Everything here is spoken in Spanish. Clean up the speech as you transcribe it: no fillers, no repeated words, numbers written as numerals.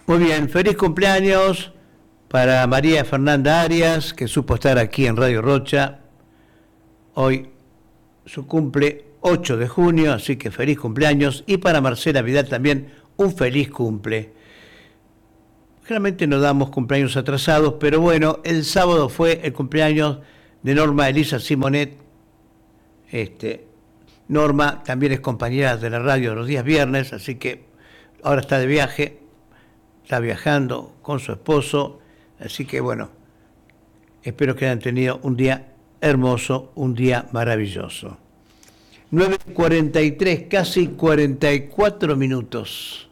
Muy bien, feliz cumpleaños para María Fernanda Arias, que supo estar aquí en Radio Rocha. Hoy su cumple 8 de junio, así que feliz cumpleaños. Y para Marcela Vidal también un feliz cumple. Generalmente no damos cumpleaños atrasados, pero bueno, el sábado fue el cumpleaños de Norma Elisa Simonet. Norma también es compañera de la radio los días viernes, así que ahora está de viaje, está viajando con su esposo, así que bueno, espero que hayan tenido un día hermoso, un día maravilloso. 9:43, casi 44 minutos.